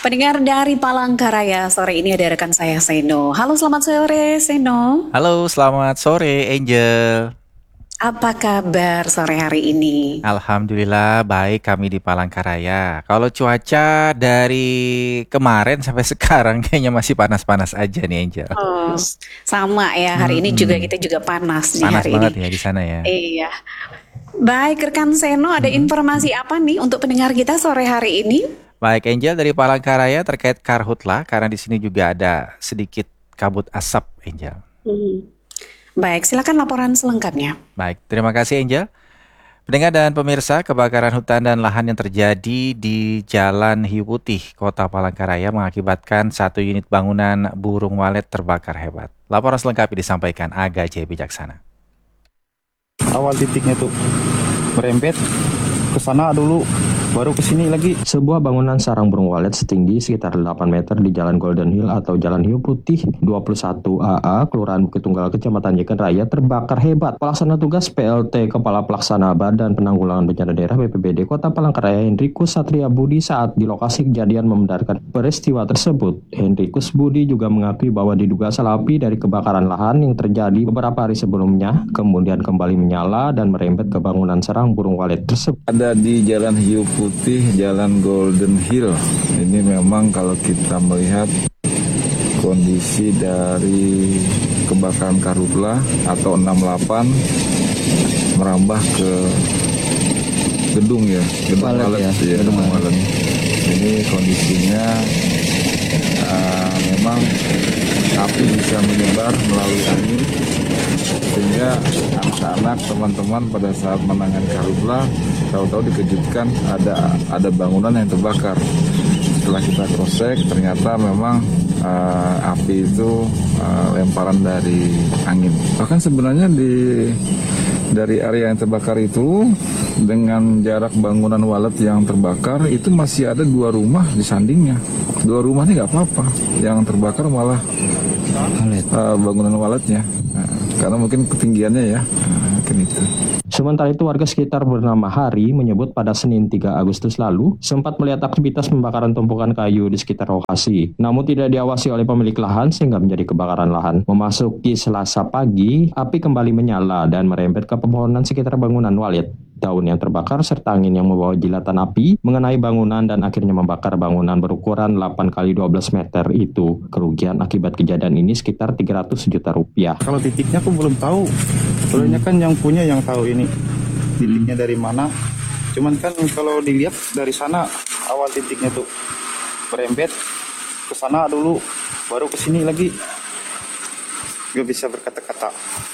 Pendengar dari Palangkaraya, sore ini ada rekan saya Seno. Halo, selamat sore Seno. Halo, selamat sore Angel. Apa kabar sore hari ini? Alhamdulillah baik kami di Palangkaraya. Kalau cuaca dari kemarin sampai sekarang kayaknya masih panas-panas aja nih Angel. Oh, sama ya, hari ini juga Mm-mm. kita juga panas nih Panas hari ini. banget ya di sana ya. Iya. Baik, rekan Seno, ada Mm-mm. informasi apa nih untuk pendengar kita sore hari ini? Baik Angel dari Palangkaraya terkait karhutlah karena di sini juga ada sedikit kabut asap Angel. Hmm. Baik, silakan laporan selengkapnya. Baik, terima kasih Angel. Pendengar dan pemirsa, kebakaran hutan dan lahan yang terjadi di Jalan Hiu Putih, Kota Palangkaraya mengakibatkan satu unit bangunan burung walet terbakar hebat. Laporan selengkapnya disampaikan Aga J. Bijaksana. Awal titiknya tuh merembet ke sana dulu, baru ke sini lagi. Sebuah bangunan sarang burung walet setinggi sekitar 8 meter di Jalan Golden Hill atau Jalan Hiu Putih 21 AA, Kelurahan Bukit Tunggal, Kecamatan Jeken Raya terbakar hebat. Pelaksana tugas PLT Kepala Pelaksana Badan Penanggulangan Bencana Daerah BPBD Kota Palangkaraya Hendrikus Satria Budi saat di lokasi kejadian membenarkan peristiwa tersebut. Hendrikus Budi juga mengakui bahwa diduga asal api dari kebakaran lahan yang terjadi beberapa hari sebelumnya kemudian kembali menyala dan merembet ke bangunan sarang burung walet tersebut. Ada di Jalan Hiu Putih, Jalan Golden Hill. Ini memang kalau kita melihat kondisi dari kebakaran karhutla atau 68 merambah ke gedung ya, gedung walet ya, gedung walet. Ini kondisinya memang api bisa menyebar melalui angin sehingga anak-anak teman-teman pada saat menangani karhutla tahu-tahu dikejutkan ada bangunan yang terbakar. Setelah kita cross-check ternyata memang api itu lemparan dari angin. Bahkan sebenarnya dari area yang terbakar itu dengan jarak bangunan walet yang terbakar itu masih ada 2 rumah di sandingnya. 2 rumah ini nggak apa-apa, yang terbakar malah bangunan waletnya. Karena mungkin ketinggiannya ya, mungkin itu. Sementara itu warga sekitar bernama Hari menyebut pada Senin 3 Agustus lalu sempat melihat aktivitas pembakaran tumpukan kayu di sekitar lokasi. Namun tidak diawasi oleh pemilik lahan sehingga menjadi kebakaran lahan. Memasuki Selasa pagi, api kembali menyala dan merembet ke pepohonan sekitar bangunan walet. Daun yang terbakar serta angin yang membawa jilatan api mengenai bangunan dan akhirnya membakar bangunan berukuran 8 kali 12 meter itu. Kerugian akibat kejadian ini sekitar 300 juta rupiah. Kalau titiknya aku belum tahu. Soalnya kan yang punya yang tahu ini titiknya dari mana. Cuman kan kalau dilihat dari sana awal titiknya tuh merembet ke sana dulu, baru ke sini lagi. Gak bisa berkata-kata.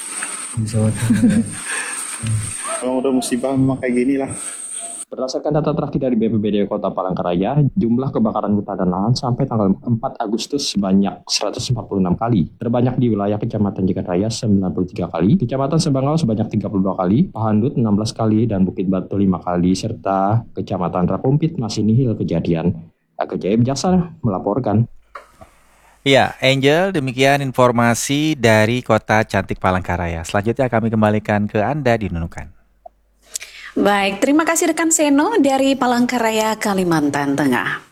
Kalau udah musibah memang kayak gini lah. Berdasarkan data terakhir dari BPBD Kota Palangkaraya, jumlah kebakaran hutan dan lahan sampai tanggal 4 Agustus sebanyak 146 kali. Terbanyak di wilayah Kecamatan Jeken Raya 93 kali, Kecamatan Sebangau sebanyak 32 kali, Pahandut 16 kali, dan Bukit Batu 5 kali, serta Kecamatan Rakumpit masih nihil kejadian. Aga Jaya Bijaksana melaporkan. Ya, Angel, demikian informasi dari Kota Cantik Palangkaraya. Selanjutnya kami kembalikan ke Anda di Nunukan. Baik, terima kasih rekan Seno dari Palangkaraya, Kalimantan Tengah.